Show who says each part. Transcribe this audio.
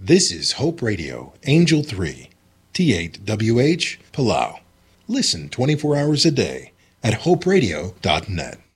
Speaker 1: This is Hope Radio, Angel 3, T8WH, Palau. Listen 24 hours a day at hoperadio.net.